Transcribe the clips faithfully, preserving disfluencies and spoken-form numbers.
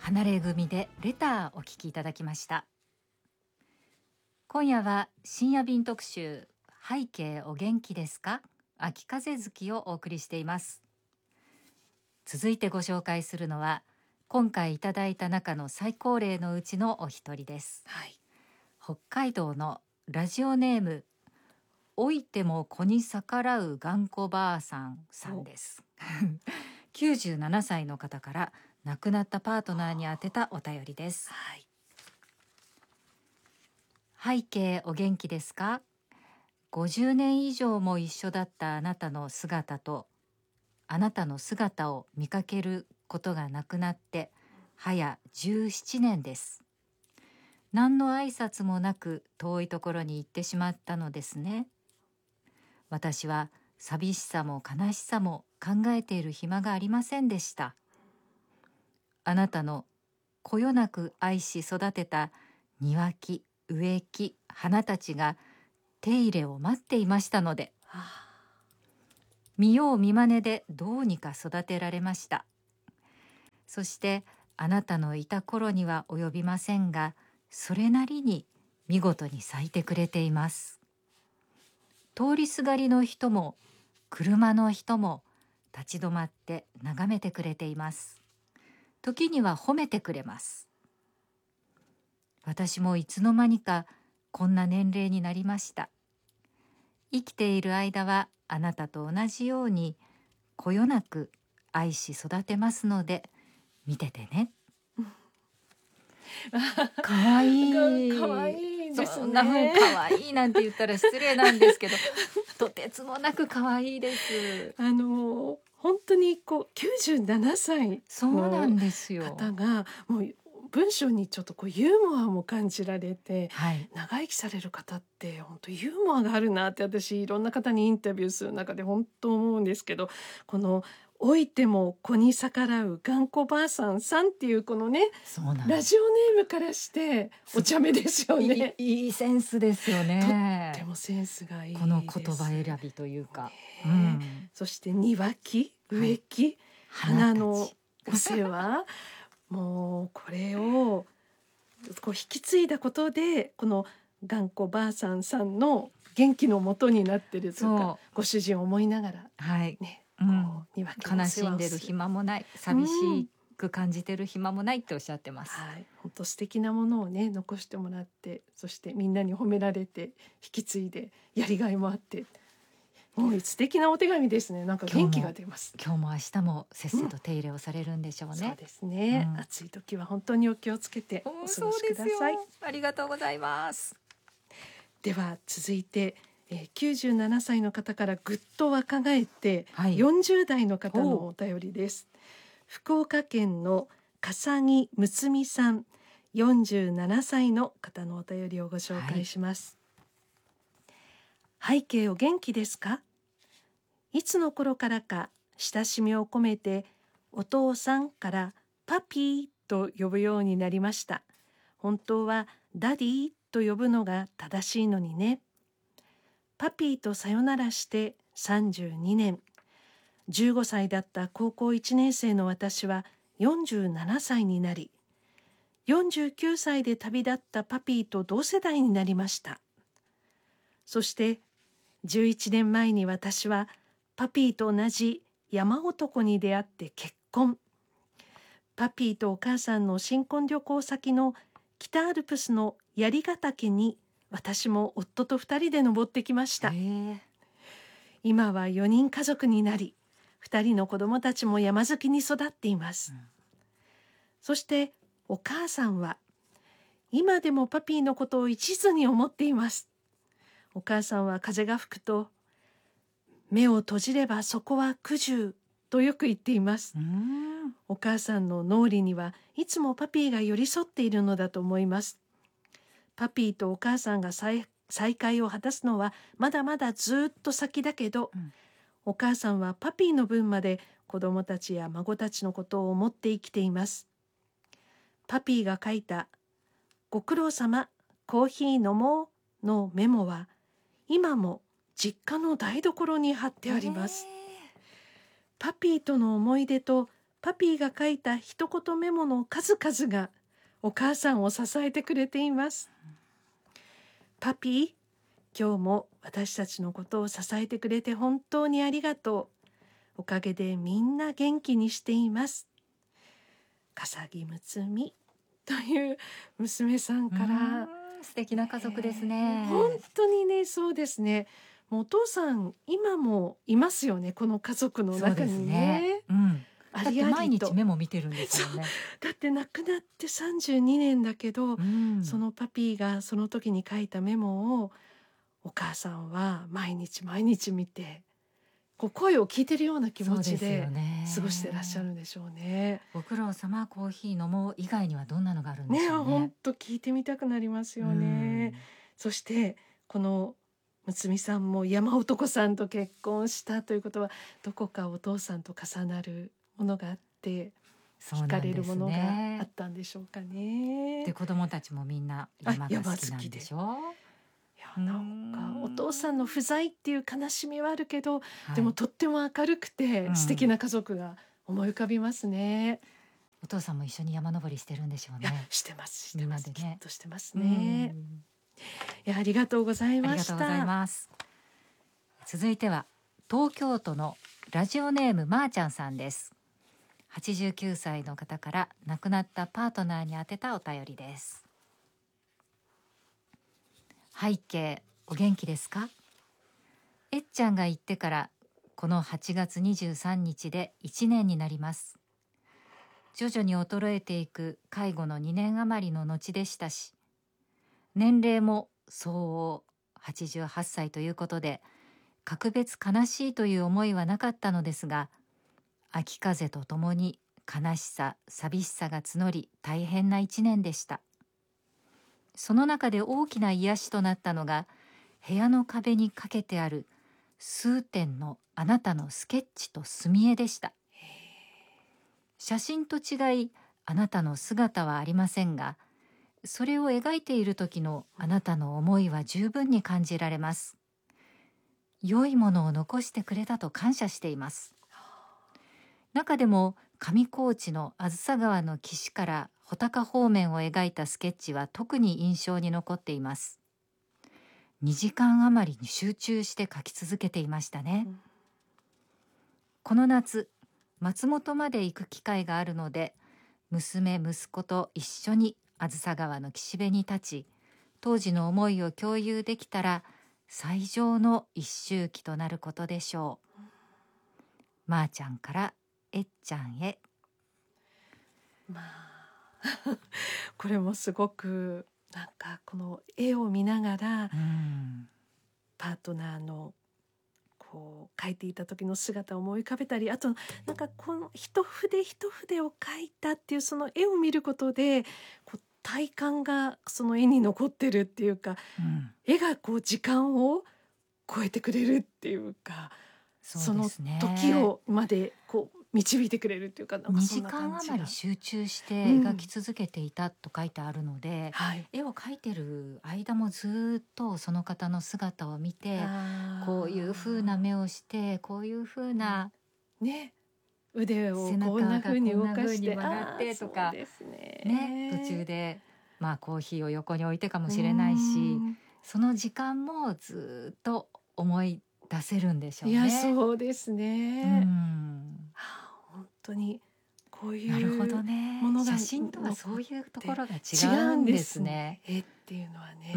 離れ組でレターお聞きいただきました。今夜は深夜便特集、背景お元気ですか、秋風月をお送りしています。続いてご紹介するのは、今回いただいた中の最高齢のうちのお一人です、 はい、 北海道のラジオネーム老いても子に逆らう頑固ばあさんさんですきゅうじゅうななさいの方から亡くなったパートナーに宛てたお便りです。 はい、 背景お元気ですか。ごじゅうねん以上も一緒だったあなたの姿とあなたの姿を見かけることがなくなって早じゅうななねんです。何の挨拶もなく遠いところに行ってしまったのですね。私は寂しさも悲しさも考えている暇がありませんでした。あなたのこよなく愛し育てた庭木、植木、花たちが手入れを待っていましたので、見よう見まねでどうにか育てられました。そしてあなたのいた頃には及びませんが、それなりに見事に咲いてくれています。通りすがりの人も車の人も立ち止まって眺めてくれています。時には褒めてくれます。私もいつの間にかこんな年齢になりました。生きている間はあなたと同じようにこよなく愛し育てますので見ててね。かわいい。 かわいいですね。 そんな風かわいいなんて言ったら失礼なんですけどとてつもなくかわいいです。 あの本当にこうきゅうじゅうななさいそうなのんですよ。 方がもう文章にちょっとこうユーモアも感じられて、 はい、 長生きされる方って本当ユーモアがあるなって私いろんな方にインタビューする中で本当思うんですけど、この老いても子に逆らう頑固ばあさんさんっていうこのね、 そうなんラジオネームからしてお茶目ですよね。 いい、いいセンスですよね。 とってもセンスがいいです。 この言葉選びというか、 ね、うん、そして庭木、植木、はい、花のお世話もうこれをこう引き継いだことでこの頑固ばあさんさんの元気の元になってるというか、ご主人を思いながら、 はいね、 うん、 こう庭木の悲お世話をしんでる暇もない、寂しく感じてる暇もないっておっしゃってます、 うん、はい、本当素敵なものをね残してもらって、そしてみんなに褒められて引き継いでやりがいもあって、もう素敵なお手紙ですね。なんか元気が出ます。 今日も明日もせっせと手入れをされるんでしょうね、 うん、そうですね、うん、暑い時は本当にお気をつけてお過ごしください。 ありがとうございます。 では続いて、えー、きゅうじゅうななさいの方からぐっと若返って、はい、よんじゅう代の方のお便りです。福岡県の笠木むつみさん、よんじゅうななさいの方のお便りをご紹介します。はい、背景お元気ですか。いつの頃からか親しみを込めてお父さんからパピーと呼ぶようになりました。本当はダディと呼ぶのが正しいのにね。パピーとさよならしてさんじゅうにねん。じゅうごさいだった高校いちねん生の私はよんじゅうななさいになり、よんじゅうきゅうさいで旅立ったパピーと同世代になりました。そしてじゅういちねんまえに私はパピーと同じ山男に出会って結婚。パピーとお母さんの新婚旅行先の北アルプスの槍ヶ岳に私も夫と二人で登ってきました。今はよにん家族になり、二人の子供たちも山好きに育っています、うん、そしてお母さんは今でもパピーのことを一途に思っています。お母さんは風が吹くと目を閉じればそこは九十とよく言っています。お母さんの脳裏にはいつもパピーが寄り添っているのだと思います。パピーとお母さんが 再, 再会を果たすのはまだまだずっと先だけど、うん、お母さんはパピーの分まで子供たちや孫たちのことを思って生きています。パピーが書いたご苦労様コーヒー飲もうのメモは今も実家の台所に貼ってあります。パピーとの思い出とパピーが書いた一言メモの数々がお母さんを支えてくれています。パピー、今日も私たちのことを支えてくれて本当にありがとう。おかげでみんな元気にしています。笠木むつみという娘さんから。 素敵な家族ですね。 本当にね、そうですね。もうお父さん今もいますよね、この家族の中にね。 うん、 あだって毎日メモ見てるんですよね。 だって亡くなってさんじゅうにねんだけど、 うん、 そのパピーがその時に書いたメモをお母さんは毎日毎日見て、こう声を聞いてるような気持ちで過ごしてらっしゃるんでしょうね。 ご苦労様、コーヒー飲もう以外にはどんなのがあるんでしょうね。 ね、本当聞いてみたくなりますよね。そしてこのむつみさんも山男さんと結婚したということは、どこかお父さんと重なるものがあって惹かれるものがあったんでしょうかね。 で、子供たちもみんな山が好きなんでしょう。 いや、なんかお父さんの不在っていう悲しみはあるけど、はい、でもとっても明るくて素敵な家族が思い浮かびますね。 お父さんも一緒に山登りしてるんでしょうね。 してますしてます、ね、きっとしてますね。 いや、ありがとうございました。 ありがとうございます。続いては東京都のラジオネームまーちゃんさんです。はちじゅうきゅうさいの方から亡くなったパートナーに宛てたお便りです。背景、お元気ですか？えっちゃんが言ってからこのはちがつにじゅうさんにちでいちねんになります。徐々に衰えていく介護のにねん余りの後でしたし、年齢も相応はちじゅうはっさいということで、格別悲しいという思いはなかったのですが、秋風とともに悲しさ、寂しさが募り、大変な一年でした。その中で大きな癒しとなったのが、部屋の壁にかけてある数点のあなたのスケッチと墨絵でした。写真と違い、あなたの姿はありませんが、それを描いている時のあなたの思いは十分に感じられます。良いものを残してくれたと感謝しています。中でも上高地のあずさ川の岸から穂高方面を描いたスケッチは特に印象に残っています。にじかん余りに集中して描き続けていましたね。うん、この夏、松本まで行く機会があるので、娘息子と一緒にあずさ川の岸辺に立ち、当時の思いを共有できたら最上の一周忌となることでしょう。まーちゃんからえっちゃんへ。 まあこれもすごくなんかこの絵を見ながら、うん、パートナーのこう描いていた時の姿を思い浮かべたり、あとなんかこの一筆一筆を描いたっていうその絵を見ることで、こう体感がその絵に残ってるっていうか、うん、絵がこう時間を超えてくれるっていうか、 そうですね、 その時をまでこう導いてくれるっていうか、なんかそんな感じがにじかん余り集中して描き続けていたと書いてあるので、うんはい、絵を描いてる間もずっとその方の姿を見て、こういう風な目をして、こういう風な、 うん、ね、腕をこんな風に動かして曲がってとか、ねね、途中で、まあ、コーヒーを横に置いてかもしれないし、その時間もずっと思い出せるんでしょうね。 いや、そうですね。うん、はあ、本当にこういうなるほどね。 ものが写真とはそういうところが違うんですね。 絵っていうのはね、 うん、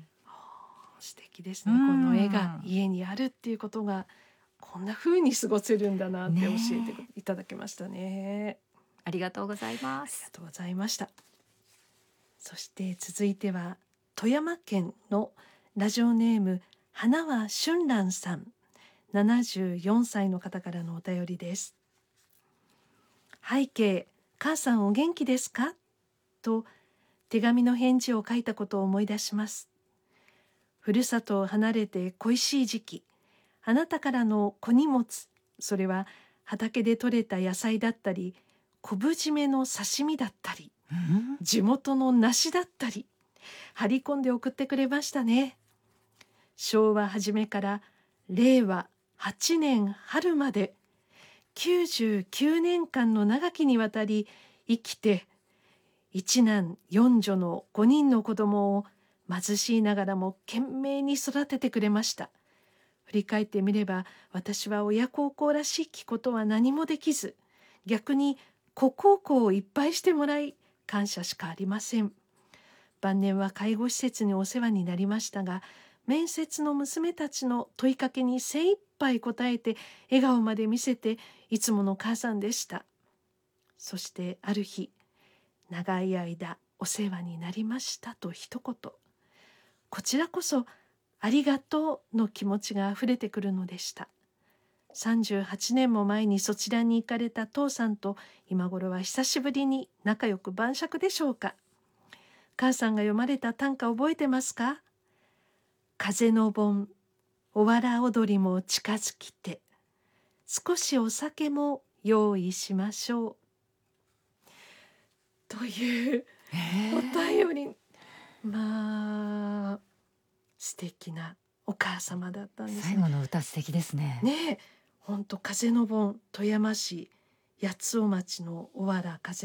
はあ、素敵ですね。この絵が家にあるっていうことがこんな風に過ごせるんだなって教えていただきましたね。 ありがとうございます。 ありがとうございました。そして続いては富山県のラジオネーム花は春蘭さん、ななじゅうよんさいの方からのお便りです。背景、母さんお元気ですか？と手紙の返事を書いたことを思い出します。ふるさとを離れて恋しい時期、あなたからの小荷物、それは畑で採れた野菜だったり、昆布締めの刺身だったり、うん、地元の梨だったり、張り込んで送ってくれましたね。昭和初めかられいわはちねん春まできゅうじゅうきゅうねんかんの長きにわたり生きて、一男四女のごにんの子供を貧しいながらも懸命に育ててくれました。振り返ってみれば、私は親孝行らしきことは何もできず、逆に子孝行をいっぱいしてもらい、感謝しかありません。晩年は介護施設にお世話になりましたが、面接の娘たちの問いかけに精一杯答えて、笑顔まで見せて、いつもの母さんでした。そしてある日、長い間お世話になりましたと一言、こちらこそありがとうの気持ちがあふれてくるのでした。さんじゅうはちねんも前にそちらに行かれた父さんと今頃は久しぶりに仲良く晩酌でしょうか。母さんが読まれた短歌覚えてますか？風の盆、おわら踊りも近づきて、少しお酒も用意しましょう。というお便り、まあ素敵なお母様だったんですね。 最後の歌素敵ですね。 ねえ、本当風の盆、富山市八尾町のおわら風